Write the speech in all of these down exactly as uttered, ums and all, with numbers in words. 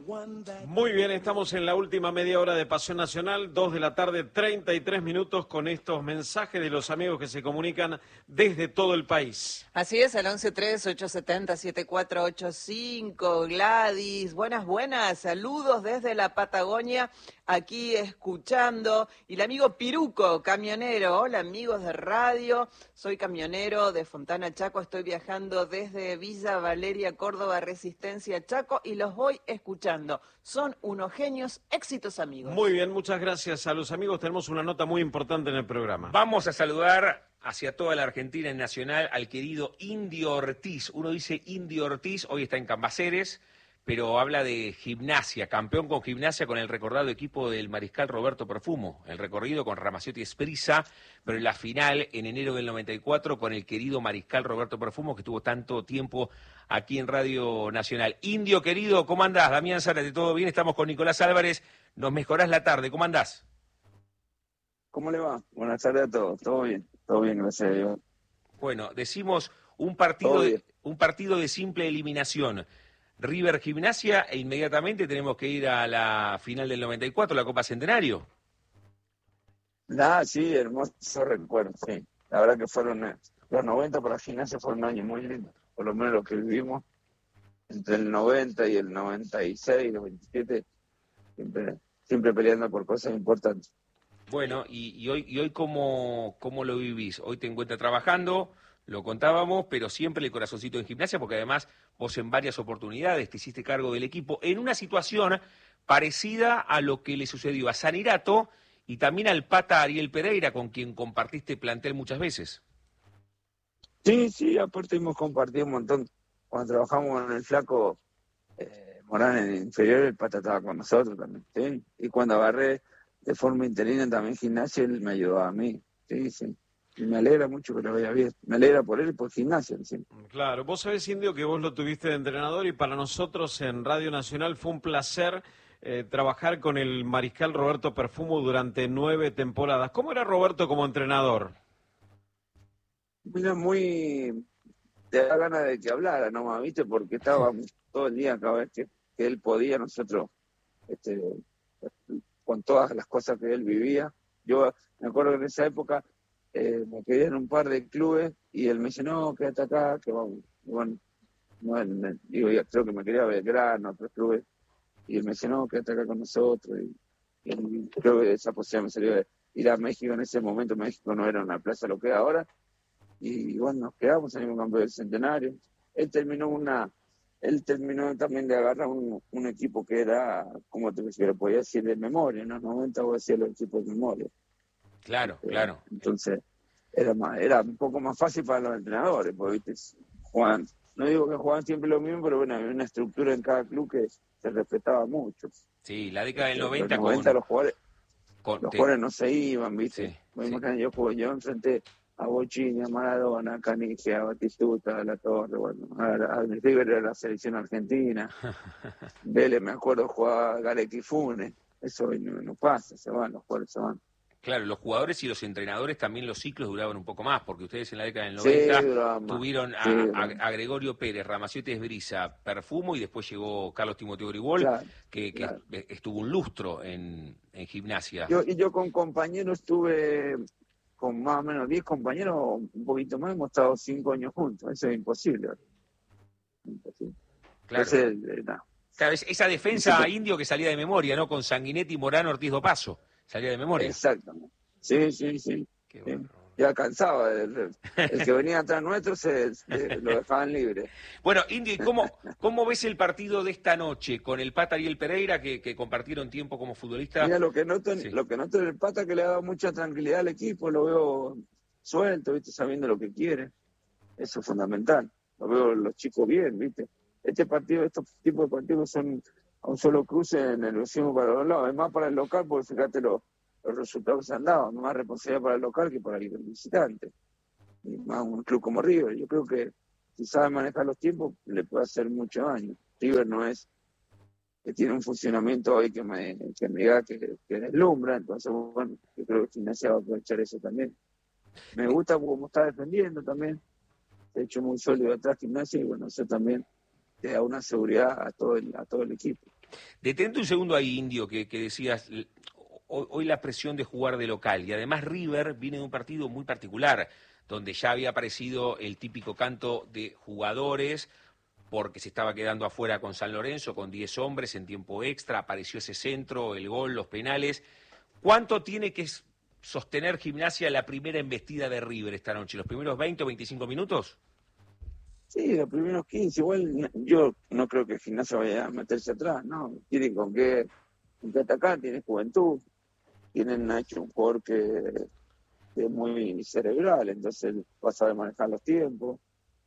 Muy bien, estamos en la última media hora de Pasión Nacional, dos de la tarde, treinta y tres minutos, con estos mensajes de los amigos que se comunican desde todo el país. Así es, al once tres, ocho siete cero, siete cuatro ocho cinco. Gladys, buenas, buenas, saludos desde la Patagonia, aquí escuchando. Y el amigo Piruco, camionero, hola amigos de radio, soy camionero de Fontana Chaco, estoy viajando desde Villa Valeria, Córdoba, Resistencia, Chaco, y los voy escuchando. Son unos genios, éxitos amigos. Muy bien, muchas gracias a los amigos, tenemos una nota muy importante en el programa. Vamos a saludar hacia toda la Argentina en Nacional al querido Indio Ortiz. Uno dice Indio Ortiz, hoy está en Cambaceres, pero habla de Gimnasia, campeón con Gimnasia con el recordado equipo del mariscal Roberto Perfumo, el recorrido con Ramaciotti Esprissa, pero en la final en enero del noventa y cuatro con el querido mariscal Roberto Perfumo, que estuvo tanto tiempo aquí en Radio Nacional. Indio querido, ¿cómo andás? Damián Zárate, ¿todo bien? Estamos con Nicolás Álvarez, nos mejorás la tarde, ¿cómo andás? ¿Cómo le va? Buenas tardes a todos, todo bien, todo bien, gracias a Dios. Bueno, decimos un partido, de, un partido de simple eliminación. River Gimnasia e inmediatamente tenemos que ir a la final del noventa y cuatro, la Copa Centenario. Ah, sí, hermoso recuerdo, sí. La verdad que fueron eh, los noventa para Gimnasia fueron años muy lindos, por lo menos lo que vivimos entre el noventa y el noventa y seis, los veintisiete, siempre, siempre peleando por cosas importantes. Bueno, y, y hoy, y hoy ¿cómo, cómo lo vivís? Hoy te encuentras trabajando, lo contábamos, pero siempre el corazoncito en Gimnasia, porque además vos en varias oportunidades te hiciste cargo del equipo en una situación parecida a lo que le sucedió a Sanirato y también al Pata Ariel Pereira, con quien compartiste plantel muchas veces. Sí, sí, aparte hemos compartido un montón. Cuando trabajamos en el Flaco eh, Morán en el inferior, el Pata estaba con nosotros también, ¿sí? Y cuando agarré de forma interina también Gimnasia, él me ayudó a mí, sí, sí. Y me alegra mucho que lo vaya bien. Me alegra por él y por Gimnasia. ¿Sí? Claro, vos sabés, Indio, que vos lo tuviste de entrenador y para nosotros en Radio Nacional fue un placer eh, trabajar con el mariscal Roberto Perfumo durante nueve temporadas. ¿Cómo era Roberto como entrenador? Mira, muy... te da ganas de que hablara nomás, ¿viste? Porque estábamos todo el día cada vez que, que él podía, nosotros, este, con todas las cosas que él vivía. Yo me acuerdo que en esa época Eh, me quedé en un par de clubes y él me dice, no, quédate acá, que vamos. Y bueno, bueno me, digo, yo creo que me quería Belgrano, otros clubes, y él me dice, no, quédate acá con nosotros. Y, y creo que esa posibilidad me salió de ir a México. En ese momento México no era una plaza lo que es ahora, y bueno, nos quedamos, salimos campeón del Centenario. Él terminó una, él terminó también de agarrar un, un equipo que era, como te lo podía decir, de memoria, en los noventa vos decías los equipos de memoria. Claro, Eh, claro. Entonces, era más, era un poco más fácil para los entrenadores, porque ¿viste? Jugaban, no digo que jugaban siempre lo mismo, pero bueno, había una estructura en cada club que se respetaba mucho. Sí, la década del Los noventa, noventa con, los jugadores, con, los te... jugadores no se iban, ¿viste? Sí, Me sí. imagino, yo, jugué, yo enfrenté a Bochini, a Maradona, a Canigia, a Batistuta, a La Torre, bueno, a, a River de la selección argentina. Vélez, me acuerdo, jugaba Gareca Funes. Eso no, no pasa, se van, los jugadores se van. Claro, los jugadores y los entrenadores también los ciclos duraban un poco más, porque ustedes en la década del noventa sí, tuvieron a, sí, a, a Gregorio Pérez, Ramaciotti Esbrisa, Perfumo, y después llegó Carlos Timoteo Grigol, claro, que, que claro. estuvo un lustro en, en Gimnasia. Yo, y yo con compañeros estuve, con más o menos diez compañeros, un poquito más, hemos estado cinco años juntos, eso es imposible. imposible. Claro. Entonces, no. Claro, esa defensa sí, Indio que salía de memoria, ¿no? Con Sanguinetti, Morano, Ortiz do Paso. Salía de memoria. Exactamente. Sí, sí, sí. Qué sí. bueno. Ya cansaba. El, el que venía atrás nuestro se, se lo dejaban libre. Bueno, Indio, ¿y cómo, cómo ves el partido de esta noche con el Pata y el Pereira, que, que compartieron tiempo como futbolista? Mira, lo que noto, sí. lo que noto en el Pata que le ha dado mucha tranquilidad al equipo, lo veo suelto, ¿viste? Sabiendo lo que quiere. Eso es fundamental. Lo veo los chicos bien, ¿viste? Este partido, estos tipos de partidos son a un solo cruce en el vecino para los lados. Es más para el local, porque fíjate los, los resultados que se han dado. Más responsabilidad para el local que para el visitante. Y más un club como River. Yo creo que si sabe manejar los tiempos, le puede hacer mucho daño. River no es que tiene un funcionamiento hoy que me, que me diga que, que deslumbra. Entonces, bueno, yo creo que Gimnasia va a aprovechar eso también. Me gusta cómo está defendiendo también. Se ha hecho muy sólido atrás Gimnasia y bueno, eso también te da una seguridad a todo el, a todo el equipo. Detente un segundo ahí, Indio, que, que decías, hoy, hoy la presión de jugar de local, y además River viene de un partido muy particular, donde ya había aparecido el típico canto de jugadores, porque se estaba quedando afuera con San Lorenzo, con diez hombres en tiempo extra, apareció ese centro, el gol, los penales. ¿Cuánto tiene que sostener Gimnasia la primera embestida de River esta noche? ¿Los primeros veinte o veinticinco minutos? Sí, los primeros quince, igual yo no creo que Gimnasia vaya a meterse atrás, ¿no? Tienen con qué, con qué atacar, tienen juventud, tienen hecho un jugador que, que es muy cerebral, entonces va a saber manejar los tiempos.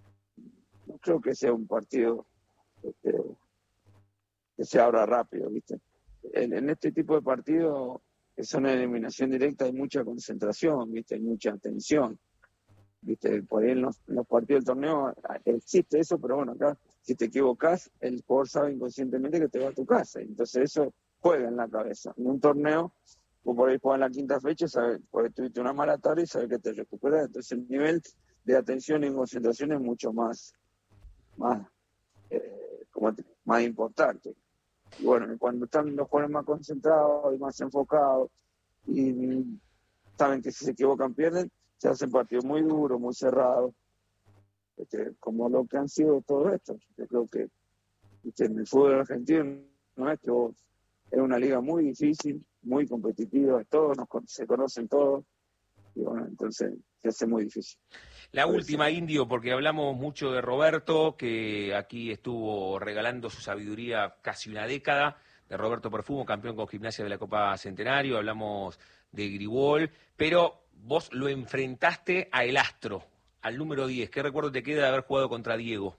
No creo que sea un partido este, que se abra rápido, ¿viste? En, en este tipo de partidos que son eliminación directa hay mucha concentración, ¿viste? Hay mucha tensión, ¿viste? Por ahí en los, en los partidos del torneo existe eso, pero bueno, acá si te equivocás, el jugador sabe inconscientemente que te va a tu casa, entonces eso juega en la cabeza. En un torneo, vos por ahí jugás en la quinta fecha, sabes, porque tuviste una mala tarde y sabes que te recuperas, entonces el nivel de atención y concentración es mucho más más, eh, como te, más importante. Y bueno, cuando están los jugadores más concentrados y más enfocados y saben que si se equivocan pierden, se hacen partidos muy duros, muy cerrados, este, como lo que han sido todos estos. Yo creo que este, en el fútbol argentino no es que vos, es una liga muy difícil, muy competitiva, todos nos, se conocen todos, y bueno, entonces se hace muy difícil. La última, Indio, porque hablamos mucho de Roberto, que aquí estuvo regalando su sabiduría casi una década, de Roberto Perfumo, campeón con Gimnasia de la Copa Centenario, hablamos de Gribol, pero vos lo enfrentaste a El Astro, al número diez. ¿Qué recuerdo te queda de haber jugado contra Diego?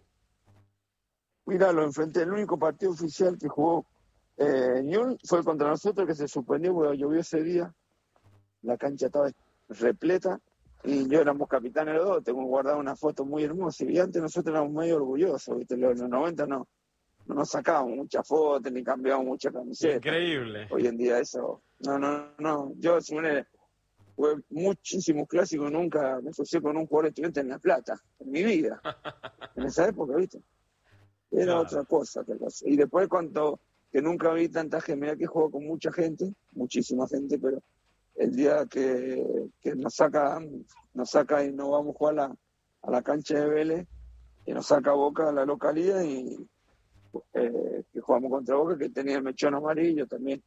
Mira, lo enfrenté, el único partido oficial que jugó eh, Ñul fue contra nosotros, que se suspendió porque llovió ese día, la cancha estaba repleta, y yo éramos capitanes los dos, tengo guardado una foto muy hermosa, y antes nosotros éramos medio orgullosos, ¿viste? En los noventa no, no nos sacábamos muchas fotos, ni cambiábamos muchas camisetas. Increíble. Hoy en día eso, no, no, no, yo Simone, jugué muchísimos clásicos, nunca me asocié con un jugador estudiante en La Plata, en mi vida, en esa época, ¿viste? Era claro. Otra cosa que cosa. Y después cuando, que nunca vi tanta gente, mira que juego con mucha gente, muchísima gente, pero el día que, que nos saca nos saca y nos vamos a jugar a la, a la cancha de Vélez, y nos saca Boca a la localidad, y eh, que jugamos contra Boca, que tenía el mechón amarillo también.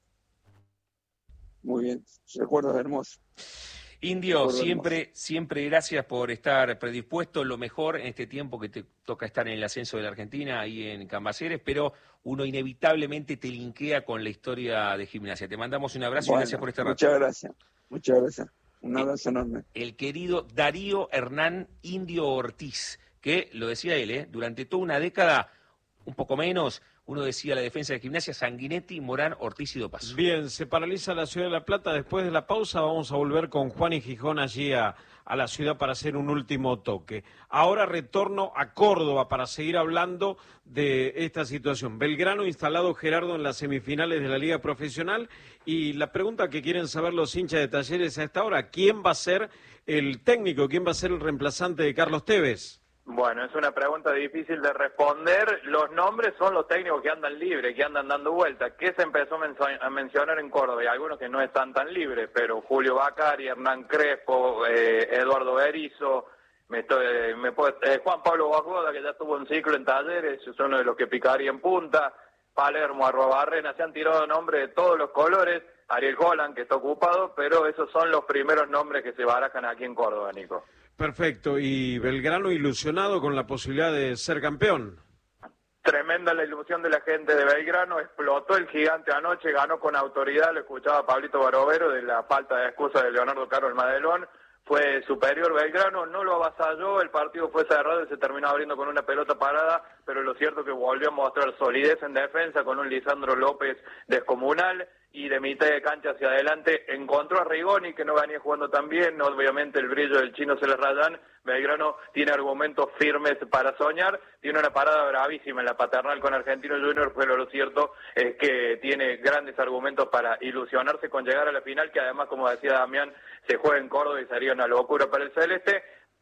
Muy bien, recuerdos hermosos. Indio, recuerdos siempre, hermosos. siempre gracias por estar predispuesto, lo mejor en este tiempo que te toca estar en el ascenso de la Argentina, ahí en Cambaceres, pero uno inevitablemente te linkea con la historia de Gimnasia. Te mandamos un abrazo, Bueno, y gracias por este rato. Muchas gracias, muchas gracias. Un abrazo el, enorme. El querido Darío Hernán Indio Ortiz, que, lo decía él, ¿eh? durante toda una década, un poco menos, uno decía la defensa de Gimnasia, Sanguinetti, Morán, Ortiz y Dopazo. Bien, se paraliza la ciudad de La Plata. Después de la pausa vamos a volver con Juan y Gijón allí a, a la ciudad para hacer un último toque. Ahora retorno a Córdoba para seguir hablando de esta situación. Belgrano instalado, Gerardo, en las semifinales de la Liga Profesional, y la pregunta que quieren saber los hinchas de Talleres a esta hora: ¿quién va a ser el técnico? ¿Quién va a ser el reemplazante de Carlos Tevez? Bueno, es una pregunta difícil de responder. Los nombres son los técnicos que andan libres, que andan dando vueltas. ¿Qué se empezó a mencionar en Córdoba? Y algunos que no están tan libres, pero Julio Bacari, Hernán Crespo, eh, Eduardo Berizzo, me estoy, me puedo, eh, Juan Pablo Guajoda, que ya tuvo un ciclo en Talleres, es uno de los que picaría en punta. Palermo, Arrobarrena, se han tirado nombres de todos los colores. Ariel Holland, que está ocupado, pero esos son los primeros nombres que se barajan aquí en Córdoba, Nico. Perfecto, y Belgrano ilusionado con la posibilidad de ser campeón. Tremenda la ilusión de la gente de Belgrano, explotó el gigante anoche, ganó con autoridad, lo escuchaba Pablito Barovero de la falta de excusa de Leonardo Carlos Madelón, fue superior Belgrano, no lo avasalló, el partido fue cerrado y se terminó abriendo con una pelota parada, pero lo cierto es que volvió a mostrar solidez en defensa con un Lisandro López descomunal, y de mitad de cancha hacia adelante encontró a Rigoni, que no venía jugando tan bien, obviamente el brillo del chino se le rayan. Belgrano tiene argumentos firmes para soñar, tiene una parada bravísima en la paternal con Argentino Junior, pero lo cierto es que tiene grandes argumentos para ilusionarse con llegar a la final, que además, como decía Damián, se juega en Córdoba y sería una locura para el Celeste.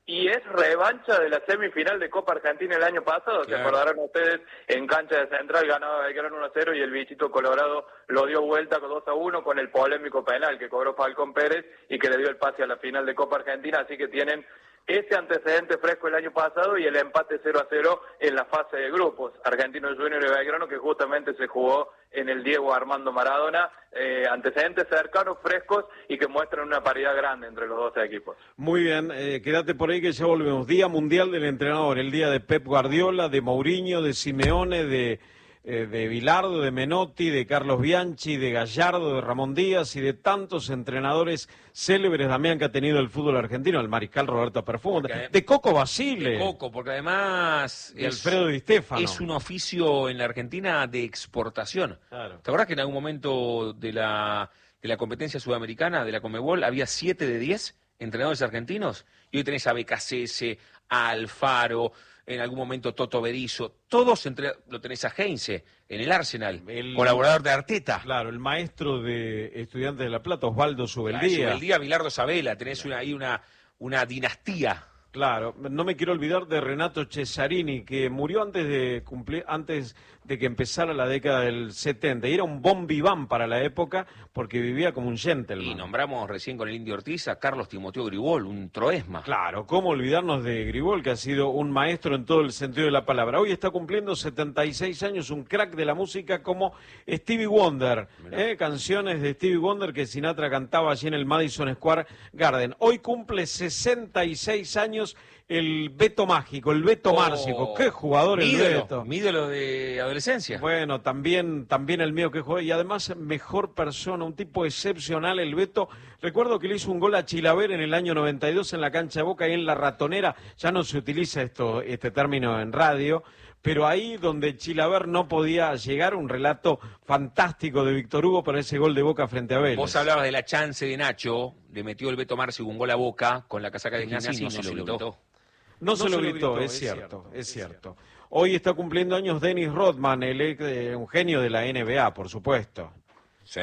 y es revancha de la semifinal de Copa Argentina el año pasado. Claro. Se acordarán ustedes, en cancha de Central ganaba Belgrano uno a cero y el bichito Colorado lo dio vuelta con dos a uno con el polémico penal que cobró Falcón Pérez y que le dio el pase a la final de Copa Argentina, así que tienen ese antecedente fresco el año pasado y el empate cero a cero en la fase de grupos. Argentino Junior y Belgrano, que justamente se jugó en el Diego Armando Maradona, eh, antecedentes cercanos, frescos y que muestran una paridad grande entre los dos equipos. Muy bien, eh, quédate por ahí que ya volvemos. Día Mundial del Entrenador, el día de Pep Guardiola, de Mourinho, de Simeone, de... Eh, de Bilardo, de Menotti, de Carlos Bianchi, de Gallardo, de Ramón Díaz y de tantos entrenadores célebres, Damián, que ha tenido el fútbol argentino, el mariscal Roberto Perfumo, de, de Coco Basile. De Coco, porque además de es, Alfredo Di Stéfano. Es un oficio en la Argentina de exportación. Claro. ¿Te acordás que en algún momento de la, de la competencia sudamericana, de la Conmebol, había siete de diez entrenadores argentinos? Y hoy tenés a B K C S, a Alfaro, en algún momento Toto Berizzo, todos entre, lo tenés a Heinze, en el Arsenal, el colaborador de Arteta. Claro, el maestro de Estudiantes de La Plata, Osvaldo Subeldía. Claro, Subeldía, Bilardo Sabela, tenés una, ahí una, una dinastía. Claro, no me quiero olvidar de Renato Cesarini, que murió antes de cumplir, antes de que empezara la década del setenta, y era un bon vivant para la época, porque vivía como un gentleman. Y nombramos recién con el Indio Ortiz a Carlos Timoteo Gribol, un troesma. Claro, cómo olvidarnos de Gribol, que ha sido un maestro en todo el sentido de la palabra. Hoy está cumpliendo setenta y seis años, un crack de la música como Stevie Wonder, ¿eh? Canciones de Stevie Wonder que Sinatra cantaba allí en el Madison Square Garden. Hoy cumple sesenta y seis años el Beto Mágico, el Beto Oh, Márcico. ¡Qué jugador el ídolo, Beto! Mi ídolo de adolescencia. Bueno, también, también el mío que juega, y además mejor persona, un tipo excepcional el Beto. Recuerdo que le hizo un gol a Chilaver en el año noventa y dos en la cancha de Boca y en La Ratonera. Ya no se utiliza esto, este término en radio, pero ahí donde Chilaver no podía llegar, un relato fantástico de Víctor Hugo para ese gol de Boca frente a Vélez. Vos hablabas de la chance de Nacho, le metió el Beto Márcico un gol a Boca con la casaca de Gimnasia y no se lo gritó. No, no se, se lo gritó, gritó, es cierto, cierto, es cierto. Hoy está cumpliendo años Dennis Rodman, el, eh, un genio de la N B A, por supuesto. Sí.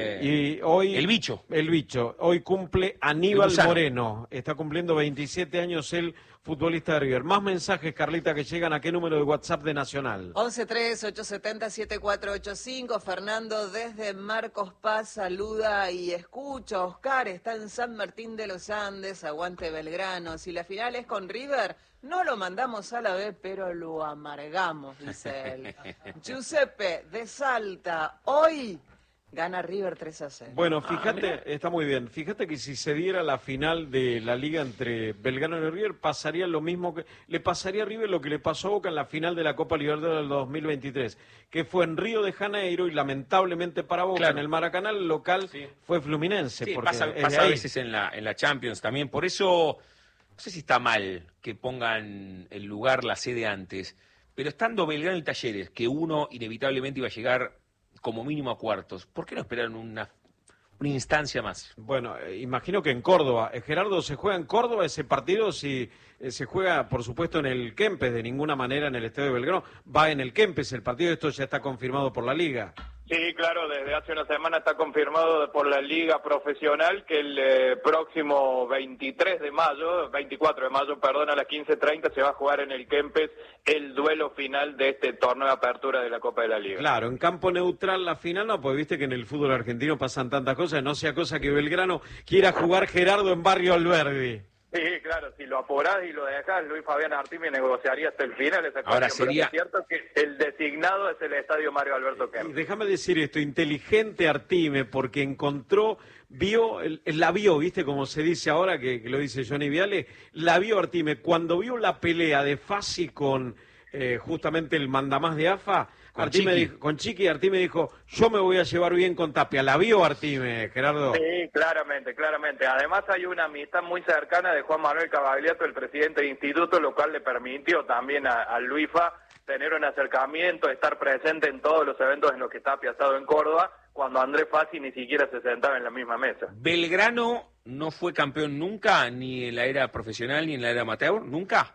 Y hoy, el bicho. El bicho. Hoy cumple Aníbal Moreno. Está cumpliendo veintisiete años el futbolista de River. Más mensajes, Carlita, que llegan a qué número de WhatsApp de Nacional. once tres ocho siete cero siete cuatro ocho cinco. Fernando desde Marcos Paz saluda y escucha. Oscar está en San Martín de los Andes. Aguante Belgrano. Si la final es con River, no lo mandamos a la B, pero lo amargamos, dice él. Giuseppe de Salta. Hoy gana River tres a cero. Bueno, fíjate, ah, está muy bien. Fíjate que si se diera la final de la liga entre Belgrano y River, pasaría lo mismo que le pasaría a River lo que le pasó a Boca en la final de la Copa Libertadores del dos mil veintitrés, que fue en Río de Janeiro y lamentablemente para Boca, claro, en el Maracaná el local sí. fue Fluminense. Sí, porque pasa, pasa a veces en la, en la Champions también. Por eso, no sé si está mal que pongan el lugar, la sede antes, pero estando Belgrano y Talleres, que uno inevitablemente iba a llegar como mínimo a cuartos, ¿por qué no esperaron una, una instancia más? Bueno, eh, imagino que en Córdoba. Eh, Gerardo, ¿se juega en Córdoba ese partido? Si eh, se juega, por supuesto, en el Kempes, de ninguna manera en el Estadio de Belgrano. Va en el Kempes el partido, esto ya está confirmado por la Liga. Sí, claro, desde hace una semana está confirmado por la Liga Profesional que el eh, próximo veintitrés de mayo, veinticuatro de mayo, perdón, a las quince treinta se va a jugar en el Kempes el duelo final de este torneo de apertura de la Copa de la Liga. Claro, en campo neutral la final, no, pues viste que en el fútbol argentino pasan tantas cosas, no sea cosa que Belgrano quiera jugar Gerardo en Barrio Alberdi. Sí, claro, si lo apurás y lo dejás, Luis Fabián Artime negociaría hasta el final esa Ahora cuestión, sería... es cierto que el designado es el Estadio Mario Alberto Kempes. Déjame decir esto, inteligente Artime, porque encontró, vio, la vio, viste como se dice ahora, que, que lo dice Johnny Viale, la vio Artime, cuando vio la pelea de Fassi con eh, justamente el mandamás de A F A, Con Artime Chiqui. Dijo, con Chiqui, Artime dijo, yo me voy a llevar bien con Tapia. ¿La vio Artime, Gerardo? Sí, claramente, claramente. Además hay una amistad muy cercana de Juan Manuel Cavagliato, el presidente del instituto, lo cual le permitió también a, a Luifa tener un acercamiento, estar presente en todos los eventos en los que Tapia ha estado en Córdoba, cuando Andrés Fassi ni siquiera se sentaba en la misma mesa. ¿Belgrano no fue campeón nunca, ni en la era profesional ni en la era amateur? ¿Nunca?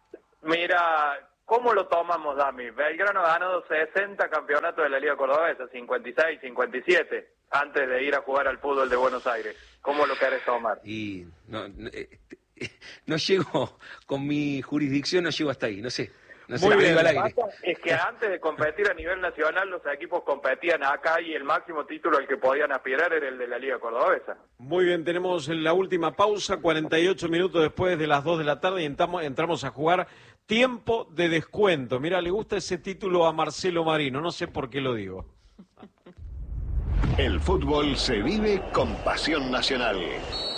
Mira... ¿Cómo lo tomamos, Dami? Belgrano ha ganado sesenta campeonatos de la Liga Cordobesa, cincuenta y seis, cincuenta y siete, antes de ir a jugar al fútbol de Buenos Aires. ¿Cómo lo querés tomar? Y no, no llego, con mi jurisdicción no llego hasta ahí, no sé. No sé, Muy bien. al aire. Es que antes de competir a nivel nacional, los equipos competían acá y el máximo título al que podían aspirar era el de la Liga Cordobesa. Muy bien, tenemos la última pausa, cuarenta y ocho minutos después de las dos de la tarde y entramos, entramos a jugar tiempo de descuento. Mira, le gusta ese título a Marcelo Marino, no sé por qué lo digo. El fútbol se vive con pasión nacional.